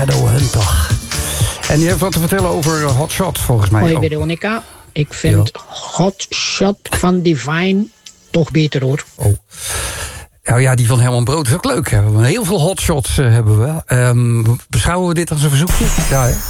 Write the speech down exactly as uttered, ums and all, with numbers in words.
Shadow Hunter. En je hebt wat te vertellen over Hot Shot, volgens mij. Hoi oh. Veronica. Ik vind Ja. Hot Shot van Divine toch beter hoor. Oh. Nou ja, die van Herman Brood is ook leuk. Hè? Heel veel hotshots uh, hebben we. Um, beschouwen we dit als een verzoekje? Ja, hè?